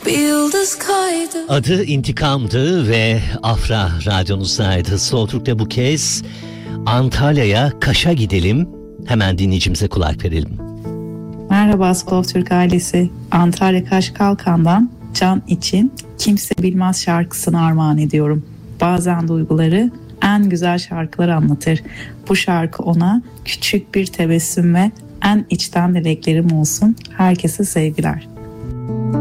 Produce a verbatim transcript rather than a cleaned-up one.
Adı İntikam'dı ve Afra radyonuzdaydı. Slow Türk'te bu kez Antalya'ya, Kaş'a gidelim. Hemen dinleyicimize kulak verelim. Merhaba Slow Türk ailesi. Antalya Kaş Kalkan'dan Can için Kimse Bilmez şarkısını armağan ediyorum. Bazen duyguları en güzel şarkılar anlatır. Bu şarkı ona küçük bir tebessüm ve en içten dileklerim olsun. Herkese sevgiler.